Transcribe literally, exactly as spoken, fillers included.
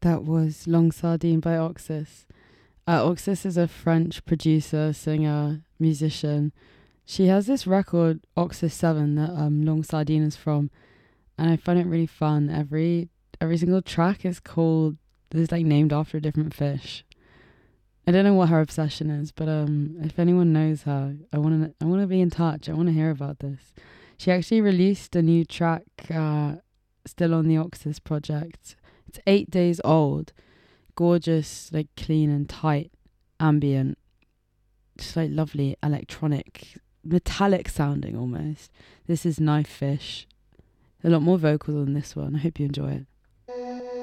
That was Long Sardine by Oxus. Uh, Oxus is a French producer, singer, musician. She has this record, Oxus seven, that um, Long Sardine is from, and I find it really fun. Every every single track is called, is like named after a different fish. I don't know what her obsession is, but um, if anyone knows her, I want to I want to be in touch. I want to hear about this. She actually released a new track, uh, still on the Oxus project. It's eight days old, gorgeous, like clean and tight, ambient, just like lovely electronic, metallic sounding almost. This is Knife Fish. A lot more vocals on this one. I hope you enjoy it.